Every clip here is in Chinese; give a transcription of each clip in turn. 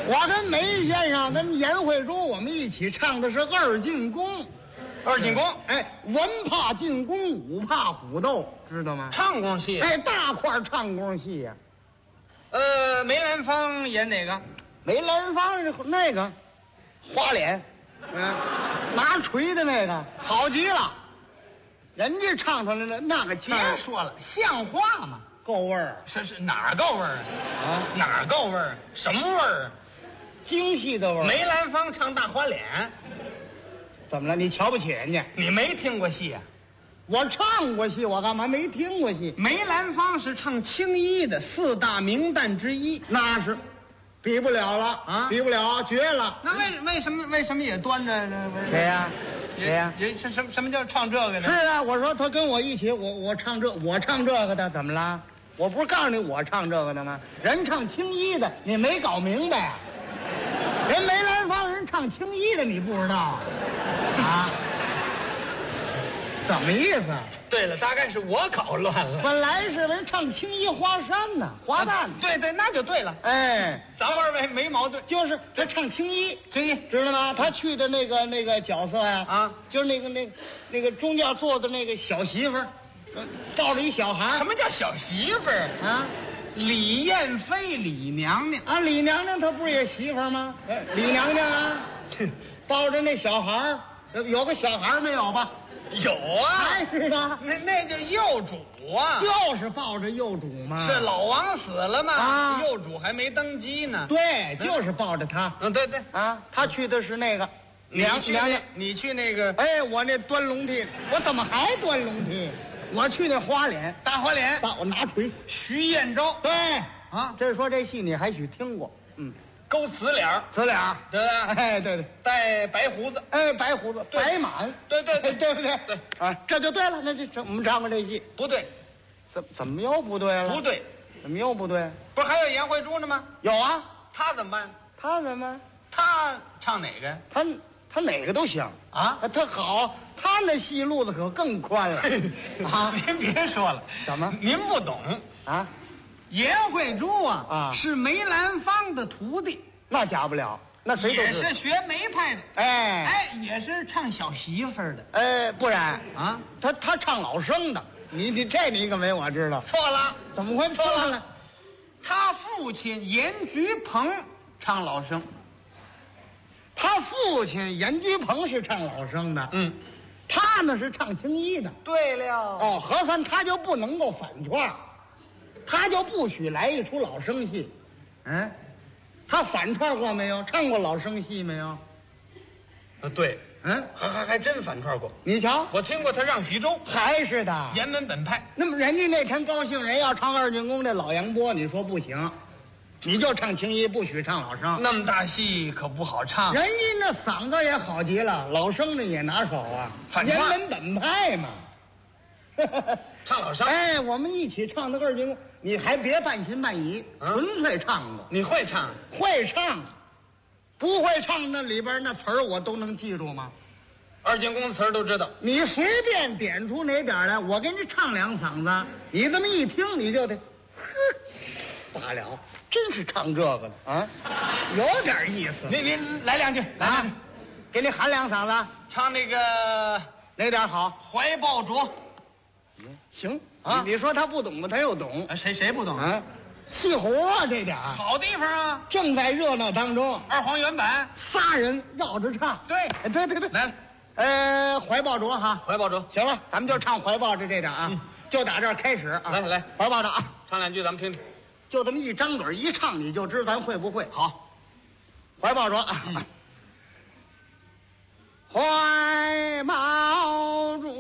我跟梅先生跟颜慧珠我们一起唱的是二进宫。 二进宫， 哎，文怕进宫，武怕虎斗，知道吗？ 唱功戏。 哎，大块唱功戏呀、 梅兰芳演哪个？ 梅兰芳是那个花脸，拿锤的那个，好极了。人家唱出来的那个腔儿别说了，像话吗？ 够味儿是哪儿够味儿啊， 哪儿够味儿？什么味儿？ 京戏的味儿。 梅兰芳唱大花脸， 怎么了？你瞧不起人家？ 你没听过戏啊？ 我唱过戏，我干嘛没听过戏？ 梅兰芳是唱青衣的四大名旦之一， 那是，比不了了啊比不了，绝了。 那为什么也端着谁呀？谁呀？ 也是什么叫唱这个是呢？ 啊，我说他跟我一起，我唱这个的，怎么了？我不是告诉你我唱这个的吗？人唱青衣的，你没搞明白啊？人梅兰芳人唱青衣的，你不知道啊？啊？怎么意思？ 对了，大概是我搞乱了。 本来是人唱青衣花山呢，花旦。 对，那就对了。 哎， 咱们二位没矛盾。 就是他唱青衣， 青衣知道吗？他去的那个角色呀， 啊， 就是那个中间坐的那个小媳妇儿，抱着一小孩。 什么叫小媳妇儿啊？ 李艳妃，李娘娘啊，李娘娘她不是也媳妇儿吗？李娘娘啊，抱着那小孩儿，有个小孩儿没有吧？ 有啊， 还是的， 那就幼主啊， 就是抱着幼主嘛。 是老王死了嘛， 啊幼主还没登基呢。 对，就是抱着他。 对啊，他去的是那个娘娘。 你去那个哎，我那端龙屉，我怎么还端龙屉？我去那花脸， 大花脸， 我拿锤。 徐彦昭， 对啊， 这说这戏你还许听过？ 勾瓷脸儿， 瓷脸儿， 对不对？ 哎，对对， 带白胡子， 哎，白胡子， 对白满， 对对不对？ 对啊，这就对了，那就我们唱过这戏， 不对， 怎么又不对了？ 不对， 怎么又不对？ 不是还有颜慧珠呢吗？ 有啊， 他怎么办？ 他怎么？ 他唱哪个呀？ 他哪个都行啊， 他好，他那戏路子可更宽了啊！ 您别说了， 怎么？ 您不懂啊？ 颜慧珠啊是梅兰芳的徒弟， 那假不了，那谁都也知道是学梅派的， 哎也是唱小媳妇儿的哎，不然啊。 他唱老生的，你这你可没我知道， 错了， 怎么会错了？ 他父亲严菊鹏唱老生， 他父亲严菊鹏是唱老生的，他呢是唱青衣的。 对了， 哦，何三他就不能够反串，他就不许来一出老生戏。他反串过没有？唱过老生戏没有？ 对， 嗯， 还真反串过。 你瞧， 我听过他让徐州， 还是的。 严门本派。 那么人家那天高兴，人要唱二进宫这老杨波，你说不行，你就唱青衣，不许唱老生。 那么大戏可不好唱。 人家那嗓子也好极了，老生呢也拿手啊，严反串门本派嘛。 唱老生， 哎，我们一起唱的二进宫，你还别半信半疑，纯粹唱过。 你会唱？ 会唱，不会唱那里边那词儿我都能记住吗？ 二进宫词儿都知道。 你随便点出哪点来，我给你唱两嗓子，你这么一听你就得，罢了，真是唱这个的啊，有点意思。 您来两句，来两句， 给你喊两嗓子， 唱那个哪点好？ 怀抱着。 行啊你说他不懂吧？他又懂谁不懂？ 啊，戏活啊这点儿好地方啊！ 正在热闹当中， 二黄原版， 仨人绕着唱。 对哎对， 来了， 怀抱着哈， 怀抱着， 行了，咱们就唱怀抱着这点啊，就打这儿开始啊。 来， 怀抱着啊， 唱两句咱们听听。 就这么一张嘴一唱，你就知道咱会不会。 好， 怀抱着啊，怀抱着，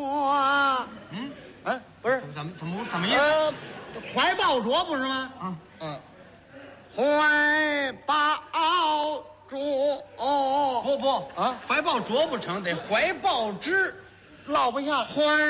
不是， 怎么意思？ 怀抱着不是吗？怀抱着， 不啊， 怀抱着不成，得怀抱之， 落不下怀